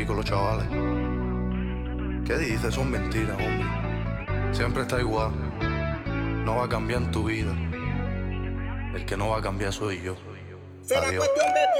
aquí con los chavales. ¿Qué dices? Son mentiras, hombre. Siempre está igual. No va a cambiar en tu vida. El que no va a cambiar soy yo. Será Adiós. cuestión de